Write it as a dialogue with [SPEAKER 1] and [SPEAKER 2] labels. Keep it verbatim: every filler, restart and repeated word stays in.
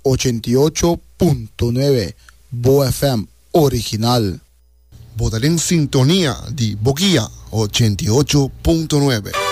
[SPEAKER 1] ochenta y ocho punto nueve Bo F M original.
[SPEAKER 2] Votar en sintonía de Boquilla ochenta y ocho punto nueve.